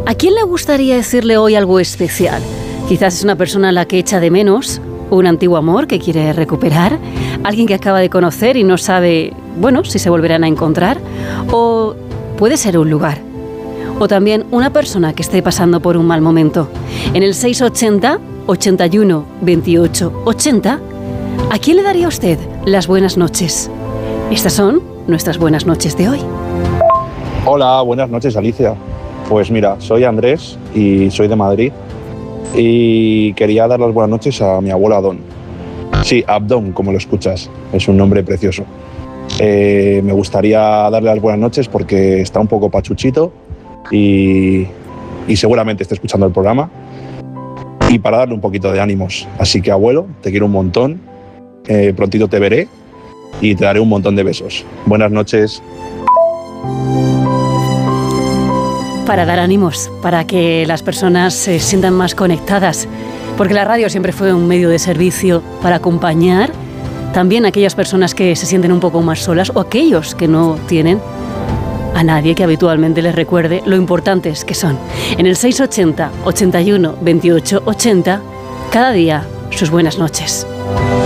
¿A quién le gustaría decirle hoy algo especial? Quizás es una persona a la que echa de menos, un antiguo amor que quiere recuperar, alguien que acaba de conocer y no sabe, si se volverán a encontrar, o puede ser un lugar, o también una persona que esté pasando por un mal momento. En el 680 81 28 80, ¿a quién le daría usted las buenas noches? Estas son nuestras buenas noches de hoy. Hola, buenas noches, Alicia. Pues mira, soy Andrés y soy de Madrid y quería dar las buenas noches a mi abuelo Adón. Sí, Abdón, como lo escuchas, es un nombre precioso. Me gustaría darle las buenas noches porque está un poco pachuchito y seguramente esté escuchando el programa, y para darle un poquito de ánimos. Así que, abuelo, te quiero un montón, prontito te veré y te daré un montón de besos. Buenas noches. Para dar ánimos, para que las personas se sientan más conectadas, porque la radio siempre fue un medio de servicio para acompañar también a aquellas personas que se sienten un poco más solas o aquellos que no tienen a nadie que habitualmente les recuerde lo importantes que son. En el 680 81 28 80, cada día sus buenas noches.